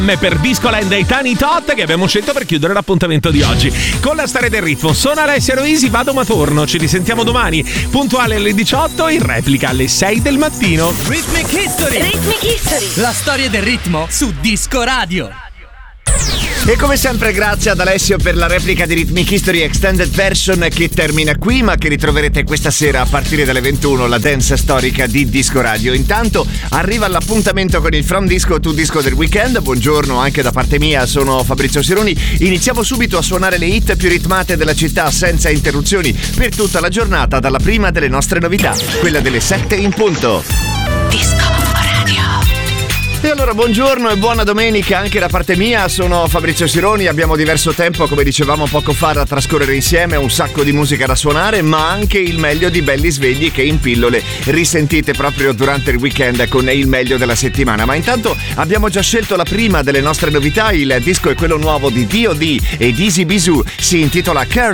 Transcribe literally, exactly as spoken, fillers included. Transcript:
Per Discoland e Tiny Tot che abbiamo scelto per chiudere l'appuntamento di oggi con la storia del ritmo. Sono Alessia Roisi, vado ma torno. Ci risentiamo domani puntuale alle diciotto, in replica alle sei del mattino. Rhythmic History. Rhythmic History. La storia del ritmo su Disco Radio. E come sempre grazie ad Alessio per la replica di Rhythmic History Extended Version che termina qui, ma che ritroverete questa sera a partire dalle ventuno, la dance storica di Disco Radio. Intanto arriva l'appuntamento con il From Disco to Disco del weekend. Buongiorno anche da parte mia, sono Fabrizio Sironi. Iniziamo subito a suonare le hit più ritmate della città senza interruzioni per tutta la giornata, dalla prima delle nostre novità, quella delle sette in punto. Disco E allora buongiorno e buona domenica anche da parte mia, sono Fabrizio Sironi, abbiamo diverso tempo come dicevamo poco fa da trascorrere insieme, un sacco di musica da suonare ma anche il meglio di belli svegli che in pillole risentite proprio durante il weekend con il meglio della settimana. Ma intanto abbiamo già scelto la prima delle nostre novità, il disco è quello nuovo di D O D e Dizzy Bisou, si intitola Curse